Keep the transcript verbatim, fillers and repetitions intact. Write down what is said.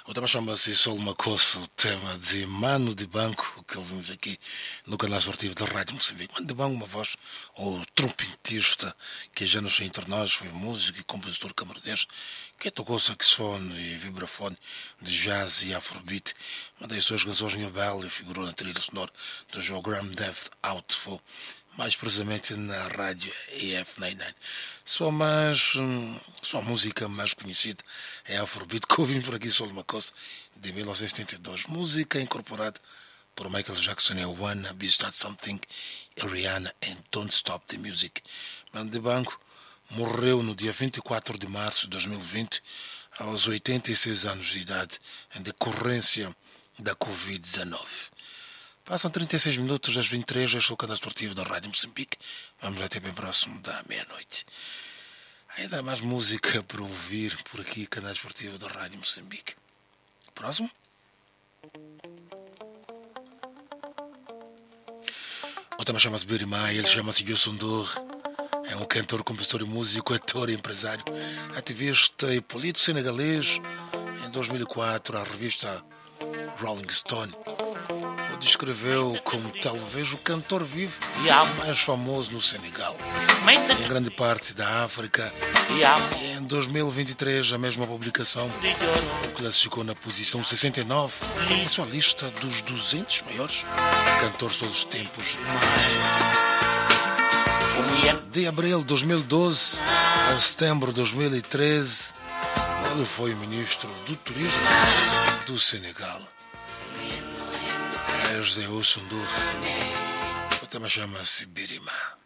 O tema chama-se Sol Macosso, o tema de Mano de Banco, que ouvimos aqui no canal esportivo da Rádio Moçambique. Mano de Banco, uma voz, ou trompetista, que já nasceu entre nós, foi músico e compositor camaronês, que tocou saxofone e vibrafone de jazz e afrobeat. Uma das suas canções Nobel e figurou na trilha sonora do jogo Grand Theft Auto, mais precisamente na rádio E F noventa e nove. Sua, mais, sua música mais conhecida é a Afrobeat, que ouvimos por aqui, Sol Macosso, de mil novecentos e setenta e dois. Música incorporada por Michael Jackson e Wanna Be Start Something, e Rihanna and Don't Stop the Music. Mano de Banco morreu no dia vinte e quatro de março de dois mil e vinte, aos oitenta e seis anos de idade, em decorrência da covid dezenove. Passam trinta e seis minutos das vinte e três, eu sou o canal esportivo da Rádio Moçambique. Vamos até bem próximo da meia-noite. Ainda há mais música para ouvir por aqui, canal esportivo da Rádio Moçambique. Próximo? O tema chama-se Birimá, ele chama-se Youssou N'Dour. É um cantor, compositor e músico, ator e empresário, ativista e político senegalês. Em dois mil e quatro, a revista Rolling Stone o descreveu como talvez o cantor vivo mais famoso no Senegal, em grande parte da África. E em dois mil e vinte e três, a mesma publicação o classificou na posição sessenta e nove em sua lista dos duzentos maiores cantores de todos os tempos. De abril de dois mil e doze a setembro de dois mil e treze, ele foi ministro do Turismo do Senegal. É José Youssou N'Dour. O tema chama-se Birimá.